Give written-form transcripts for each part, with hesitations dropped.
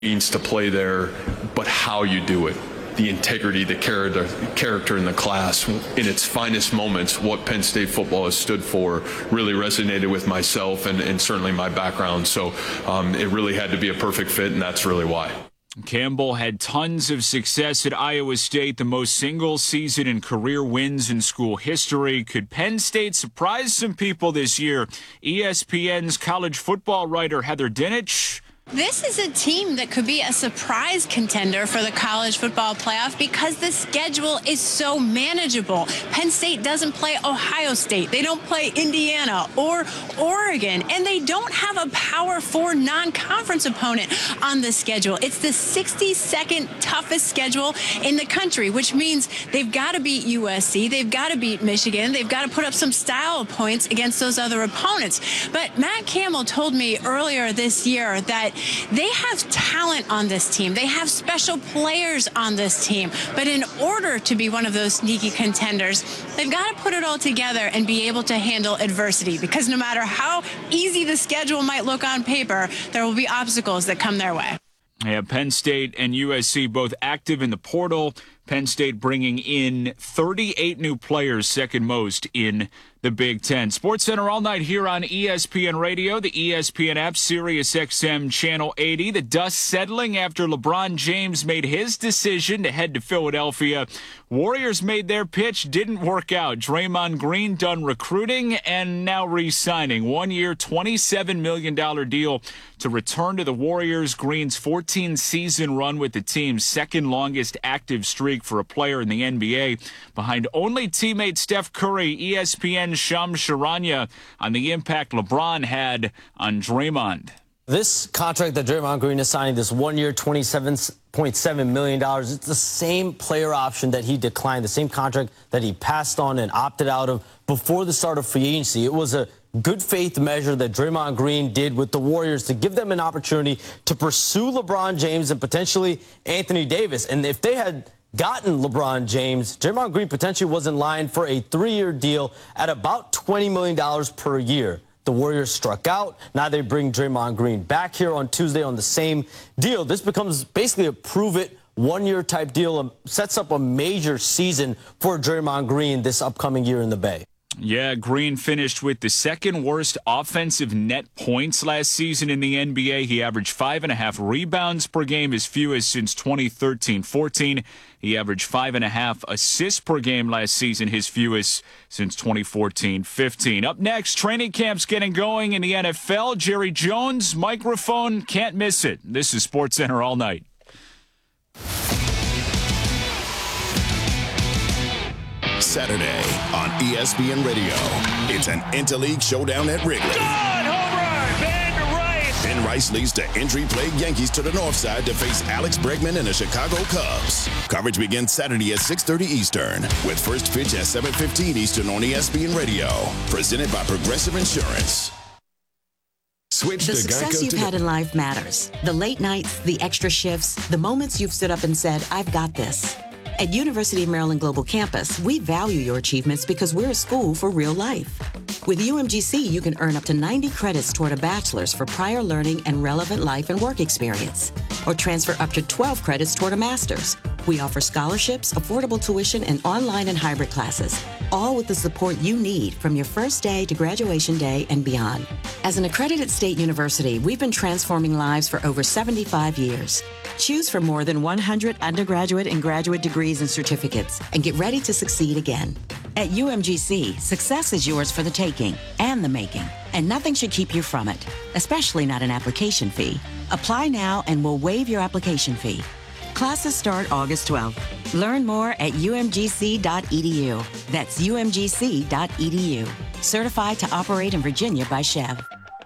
means to play there, but how you do it. The integrity, the character in the class in its finest moments, what Penn State football has stood for, really resonated with myself and certainly my background. So it really had to be a perfect fit, and that's really why. Campbell had tons of success at Iowa State, the most single season in career wins in school history. Could Penn State surprise some people this year? ESPN's college football writer Heather Dinich. This is a team that could be a surprise contender for the college football playoff because the schedule is so manageable. Penn State doesn't play Ohio State. They don't play Indiana or Oregon, and they don't have a Power 4 non-conference opponent on the schedule. It's the 62nd toughest schedule in the country, which means they've got to beat USC. They've got to beat Michigan. They've got to put up some style points against those other opponents. But Matt Campbell told me earlier this year that they have talent on this team. They have special players on this team. But in order to be one of those sneaky contenders, they've got to put it all together and be able to handle adversity. Because no matter how easy the schedule might look on paper, there will be obstacles that come their way. Yeah, Penn State and USC both active in the portal. Penn State bringing in 38 new players, second most in the Big Ten. SportsCenter all night here on ESPN Radio, the ESPN app, Sirius XM Channel 80. The dust settling after LeBron James made his decision to head to Philadelphia. Warriors made their pitch, didn't work out. Draymond Green done recruiting and now re-signing. 1 year, $27 million deal to return to the Warriors. Green's 14-season run with the team's second longest active streak for a player in the NBA, behind only teammate Steph Curry. ESPN's Shams Charania on the impact LeBron had on Draymond. This contract that Draymond Green is signing, this 1 year, $27.7 million, it's the same player option that he declined, the same contract that he passed on and opted out of before the start of free agency. It was a good faith measure that Draymond Green did with the Warriors to give them an opportunity to pursue LeBron James and potentially Anthony Davis. And if they had gotten LeBron James, Draymond Green potentially was in line for a 3-year deal at about $20 million per year. The Warriors struck out. Now they bring Draymond Green back here on Tuesday on the same deal. This becomes basically a prove-it 1-year type deal. Sets up a major season for Draymond Green this upcoming year in the Bay. Yeah, Green finished with the second worst offensive net points last season in the NBA. He averaged 5.5 rebounds per game, his fewest since 2013-14. He averaged 5.5 assists per game last season, his fewest since 2014-15. Up next, training camp's getting going in the NFL. Jerry Jones, microphone, can't miss it. This is SportsCenter all night. Saturday on ESPN Radio. It's an interleague showdown at Wrigley. Home run, Ben Rice. Ben Rice leads the injury-plagued Yankees to the north side to face Alex Bregman and the Chicago Cubs. Coverage begins Saturday at 6:30 Eastern with first pitch at 7:15 Eastern on ESPN Radio. Presented by Progressive Insurance. Switch the success you've had in life matters. The late nights, the extra shifts, the moments you've stood up and said, I've got this. At University of Maryland Global Campus, we value your achievements because we're a school for real life. With UMGC, you can earn up to 90 credits toward a bachelor's for prior learning and relevant life and work experience, or transfer up to 12 credits toward a master's. We offer scholarships, affordable tuition, and online and hybrid classes, all with the support you need from your first day to graduation day and beyond. As an accredited state university, we've been transforming lives for over 75 years. Choose from more than 100 undergraduate and graduate degrees and certificates, and get ready to succeed again. At UMGC, success is yours for the taking and the making, and nothing should keep you from it, especially not an application fee. Apply now and we'll waive your application fee. Classes start August 12th. Learn more at umgc.edu. That's umgc.edu. Certified to operate in Virginia by Chev.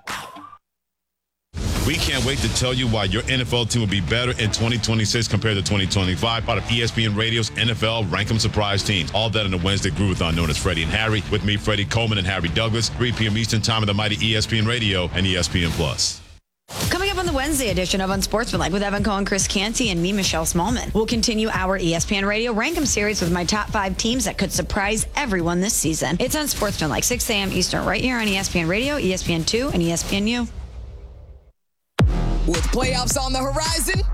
We can't wait to tell you why your NFL team will be better in 2026 compared to 2025. Part of ESPN Radio's NFL Rank 'em Surprise Teams. All that in the Wednesday Groovathon known as Freddie and Harry. With me, Freddie Coleman and Harry Douglas. 3 p.m. Eastern Time on the mighty ESPN Radio and ESPN Plus. Coming up on the Wednesday edition of Unsportsmanlike with Evan Cohen, Chris Canty, and me, Michelle Smallman. We'll continue our ESPN Radio Rank 'em series with my top 5 teams that could surprise everyone this season. It's Unsportsmanlike, 6 a.m. Eastern, right here on ESPN Radio, ESPN2, and ESPNU. With playoffs on the horizon,